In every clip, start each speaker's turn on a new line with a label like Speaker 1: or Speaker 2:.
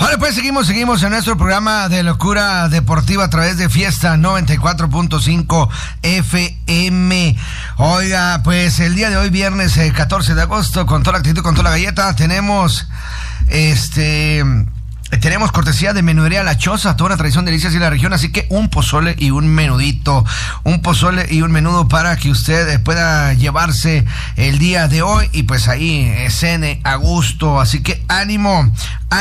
Speaker 1: Vale, pues seguimos en nuestro programa de locura deportiva a través de Fiesta 94.5 FM. Oiga, pues el día de hoy, viernes 14 de agosto, con toda la actitud, con toda la galleta, tenemos cortesía de Menudería La Choza, toda una tradición de delicias de la región, así que un pozole y un menudito, un pozole y un menudo para que usted pueda llevarse el día de hoy y pues ahí cene a gusto, así que ánimo,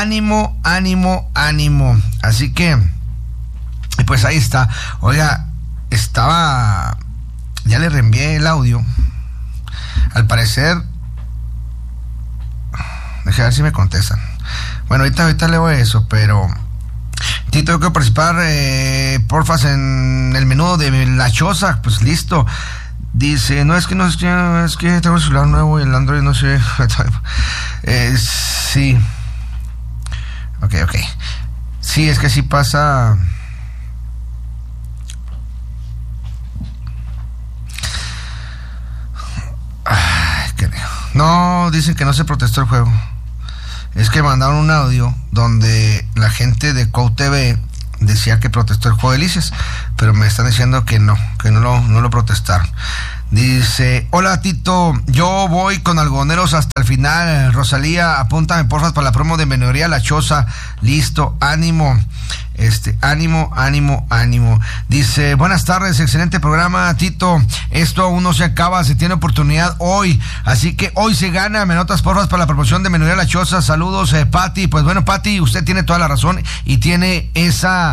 Speaker 1: así que pues ahí está. Oiga, ya le reenvié el audio, al parecer, déjame ver si me contestan. Bueno, ahorita leo eso, pero Tito, yo quiero participar, porfas, en el menudo de La Choza. Pues listo. Dice, es que tengo el celular nuevo y el Android no sé. Sí. Ok. Sí, es que sí pasa. No, dicen que no se protestó el juego. Es que mandaron un audio donde la gente de COU TV decía que protestó el juego de delicias, pero me están diciendo que no lo protestaron. Dice, hola Tito, yo voy con algodoneros hasta el final. Rosalía, apúntame porfas para la promo de Menudería La Choza. Listo, ánimo. Ánimo. Dice, buenas tardes, excelente programa, Tito. Esto aún no se acaba, se tiene oportunidad hoy, así que hoy se gana. Me notas porfas para la promoción de Menudería La Choza. Saludos, Pati. Pues bueno, Pati, usted tiene toda la razón y tiene esa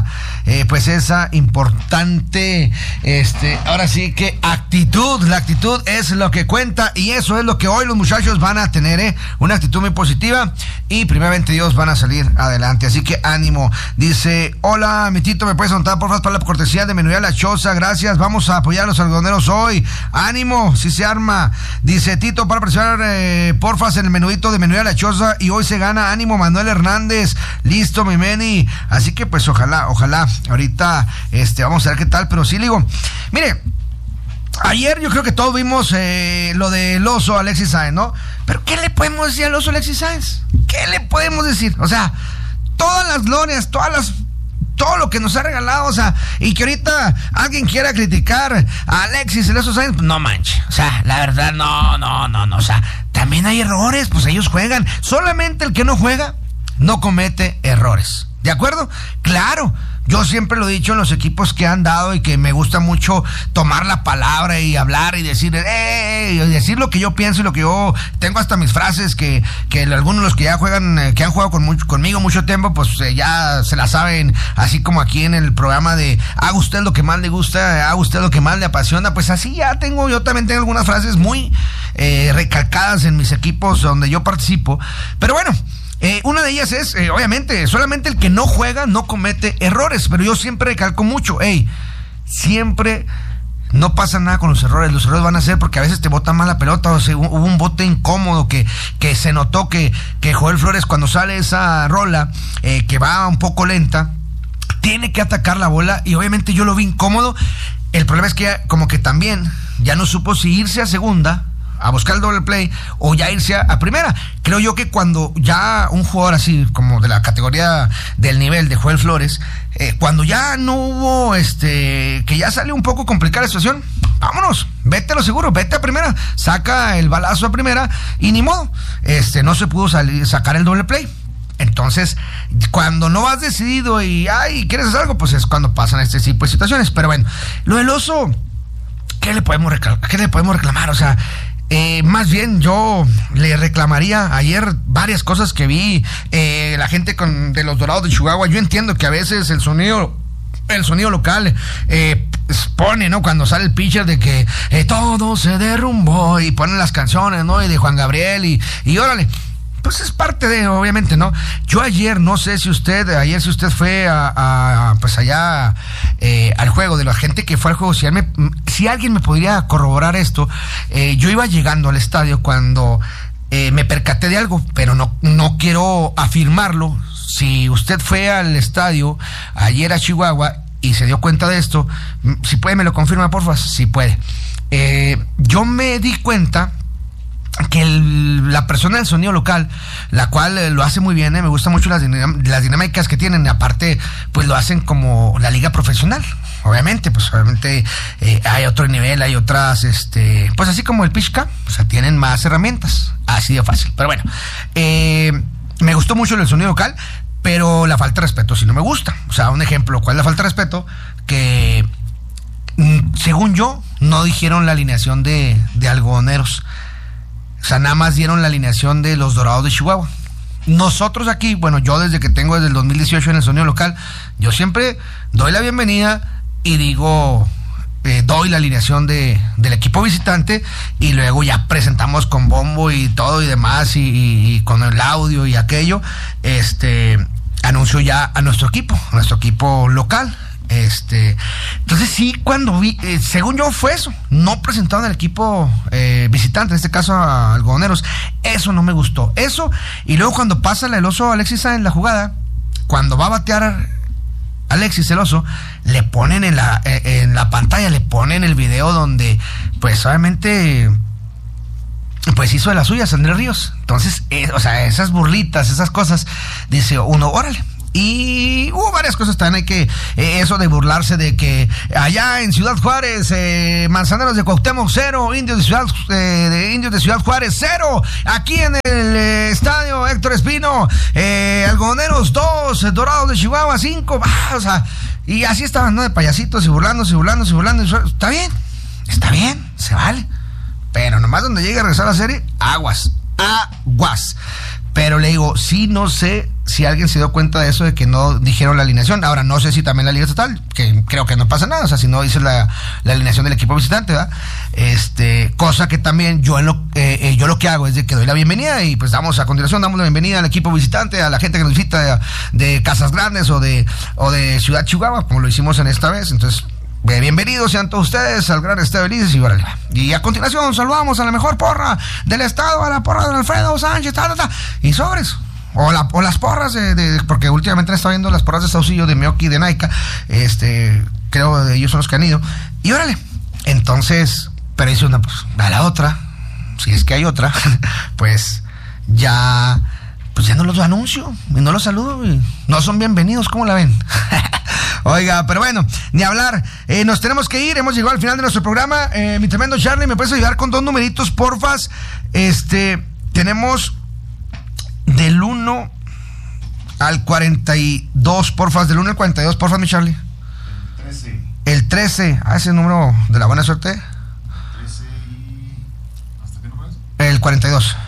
Speaker 1: importante, ahora sí que actitud. La actitud es lo que cuenta y eso es lo que hoy los muchachos van a tener, una actitud muy positiva y primeramente Dios van a salir adelante, así que ánimo. Dice, hola, mi Tito, ¿me puedes contar porfas para la cortesía de Menudería La Choza? Gracias, vamos a apoyar a los algodoneros hoy. Ánimo, si se arma. Dice, Tito, para presionar porfas en el menudito de Menudería La Choza y hoy se gana. Ánimo, Manuel Hernández. Listo, mi Meni. Así que pues ojalá. Ahorita vamos a ver qué tal, pero sí le digo, mire, ayer yo creo que todos vimos lo del oso Alexis Sáenz, ¿no? Pero ¿qué le podemos decir al oso Alexis Sáenz? ¿Qué le podemos decir? O sea, todas las glorias, todo lo que nos ha regalado, o sea, y que ahorita alguien quiera criticar a Alexis el oso Sáenz, no manche, o sea, la verdad, no, o sea, también hay errores, pues ellos juegan, solamente el que no juega no comete errores, ¿de acuerdo? Claro. Yo siempre lo he dicho en los equipos que han dado y que me gusta mucho tomar la palabra y hablar y decir, decir lo que yo pienso y lo que yo tengo, hasta mis frases que algunos de los que ya juegan, que han jugado conmigo mucho tiempo, pues ya se la saben, así como aquí en el programa de haga usted lo que más le gusta, haga usted lo que más le apasiona, pues así yo también tengo algunas frases muy recalcadas en mis equipos donde yo participo, pero bueno. Una de ellas es, obviamente, solamente el que no juega no comete errores, pero yo siempre recalco mucho, siempre no pasa nada con los errores van a ser porque a veces te botan mal la pelota, o sea, hubo un bote incómodo que se notó que Joel Flores cuando sale esa rola, que va un poco lenta, tiene que atacar la bola y obviamente yo lo vi incómodo. El problema es que como que también ya no supo si irse a segunda a buscar el doble play o ya irse a primera. Creo yo que cuando ya un jugador así como de la categoría del nivel de Joel Flores, cuando ya no hubo que ya salió un poco complicada la situación, vámonos, vete a lo seguro, vete a primera, saca el balazo a primera y ni modo, no se pudo sacar el doble play. Entonces, cuando no has decidido y quieres hacer algo, pues es cuando pasan este tipo de situaciones. Pero bueno, lo del oso, ¿qué le podemos reclamar? O sea, más bien yo le reclamaría ayer varias cosas que vi, la gente de los Dorados de Chihuahua. Yo entiendo que a veces el sonido local pone, ¿no? Cuando sale el pitcher de que todo se derrumbó y ponen las canciones, ¿no? Y de Juan Gabriel y órale. Pues es parte de, obviamente, ¿no? Yo ayer, no sé si usted fue pues allá al juego, de la gente que fue al juego, si alguien me podría corroborar esto, yo iba llegando al estadio cuando me percaté de algo, pero no quiero afirmarlo. Si usted fue al estadio ayer a Chihuahua y se dio cuenta de esto, si puede me lo confirma, porfa, si puede. Yo me di cuenta la persona del sonido local, la cual lo hace muy bien, me gusta mucho las dinámicas que tienen, aparte pues lo hacen como la liga profesional, obviamente hay otro nivel, hay otras, pues así como el Pitch Cup, o sea, tienen más herramientas, así de fácil, pero bueno, me gustó mucho el sonido local, pero la falta de respeto sí no me gusta, o sea, un ejemplo, ¿cuál es la falta de respeto? Que según yo, no dijeron la alineación de algodoneros. O sea, nada más dieron la alineación de los Dorados de Chihuahua. Nosotros aquí, bueno, yo desde el 2018 en el sonido local, yo siempre doy la bienvenida y digo, doy la alineación del equipo visitante y luego ya presentamos con bombo y todo y demás y con el audio y aquello, anuncio ya a nuestro equipo local. Entonces sí, cuando vi, según yo fue eso, no presentaron al equipo visitante, en este caso a Algodoneros, eso no me gustó, eso, y luego cuando pasa el oso Alexis en la jugada, cuando va a batear Alexis el oso, le ponen en la pantalla, le ponen el video donde, pues obviamente, pues hizo de las suyas Andrés Ríos, entonces, o sea, esas burlitas, esas cosas, dice uno, órale. Y hubo varias cosas también, hay que, eso de burlarse de que allá en Ciudad Juárez, Manzaneros de Cuauhtémoc 0, Indios de Ciudad Juárez 0, aquí en el estadio Héctor Espino, Algodoneros 2, Dorados de Chihuahua 5, o sea, y así estaban, ¿no? De payasitos y burlándose, está bien, se vale, pero nomás donde llegue a regresar la serie, aguas, pero le digo, sí, no sé si alguien se dio cuenta de eso, de que no dijeron la alineación. Ahora, no sé si también la Liga Estatal, que creo que no pasa nada, o sea, si no dice la alineación del equipo visitante, ¿verdad? Cosa que también yo lo que hago es de que doy la bienvenida y pues damos la bienvenida al equipo visitante, a la gente que nos visita de Casas Grandes o de Ciudad Chihuahua, como lo hicimos en esta vez. Entonces, bienvenidos sean todos ustedes al gran Estadio Belices y órale. Y a continuación saludamos a la mejor porra del estado, a la porra de Alfredo Sánchez, y sobres. O las porras porque últimamente han estado viendo las porras de Saucillo, de Meoki, de Naika, creo de ellos son los que han ido. Y órale, entonces, pero dice una, pues, a la otra, si es que hay otra, pues ya no los anuncio y no los saludo y no son bienvenidos, ¿cómo la ven? Oiga, pero bueno, ni hablar, nos tenemos que ir, hemos llegado al final de nuestro programa. Mi tremendo Charlie, ¿me puedes ayudar con 2 numeritos, porfas? Tenemos del 1 al 42, porfas, del 1 al 42, porfas, mi Charlie. El 13, ese número de la buena suerte.
Speaker 2: 13 y... ¿hasta qué número es?
Speaker 1: El 42.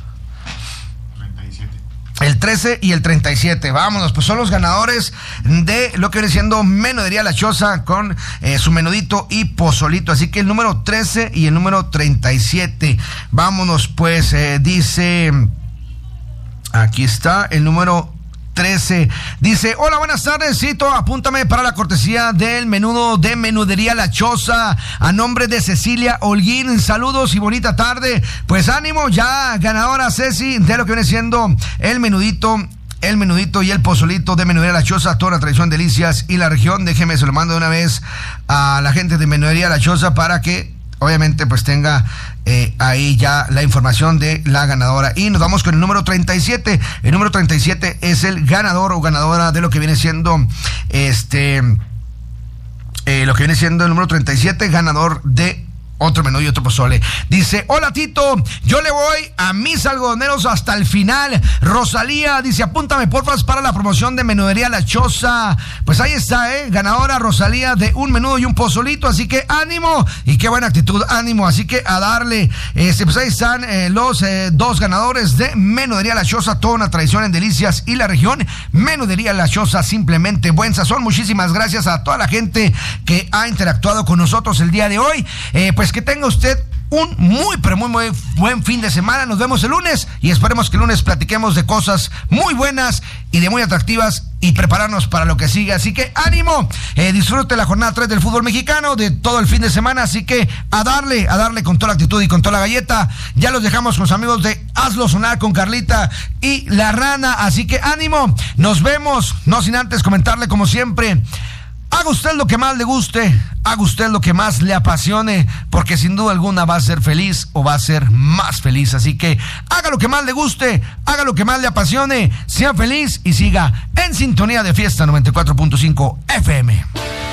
Speaker 2: 37.
Speaker 1: El 13 y el 37, vámonos, pues son los ganadores de lo que viene siendo Menudería La Choza con su menudito y pozolito, así que el número 13 y el número 37, vámonos pues, dice, aquí está el número 13, dice, hola, buenas tardes, Cito, apúntame para la cortesía del menudo de Menudería La Choza, a nombre de Cecilia Holguín, saludos y bonita tarde, pues ánimo, ya ganadora Ceci, de lo que viene siendo el menudito y el pozolito de Menudería La Choza, toda la tradición, delicias y la región. Déjeme, se lo mando de una vez a la gente de Menudería La Choza para que obviamente pues tenga ahí ya la información de la ganadora. Y nos vamos con el número 37. El número 37 es el ganador o ganadora de lo que viene siendo lo que viene siendo el número 37, ganador de otro menú y otro pozole. Dice, hola Tito, yo le voy a mis algodoneros hasta el final. Rosalía dice, apúntame porfas para la promoción de Menudería La Choza. Pues ahí está, ganadora Rosalía de un menudo y un pozolito, así que ánimo, y qué buena actitud, ánimo, así que a darle. Pues ahí están los 2 ganadores de Menudería La Choza, toda una tradición en delicias y la región. Menudería La Choza, simplemente buen sazón. Muchísimas gracias a toda la gente que ha interactuado con nosotros el día de hoy. Pues que tenga usted un muy buen fin de semana. Nos vemos el lunes y esperemos que el lunes platiquemos de cosas muy buenas y de muy atractivas y prepararnos para lo que sigue. Así que ánimo, disfrute la jornada 3 del fútbol mexicano, de todo el fin de semana. Así que a darle con toda la actitud y con toda la galleta. Ya los dejamos con los amigos de Hazlo Sonar con Carlita y La Rana. Así que ánimo, nos vemos, no sin antes comentarle como siempre, Haga usted lo que más le guste, haga usted lo que más le apasione, porque sin duda alguna va a ser feliz o va a ser más feliz. Así que haga lo que más le guste, haga lo que más le apasione, sea feliz y siga en sintonía de Fiesta 94.5 FM.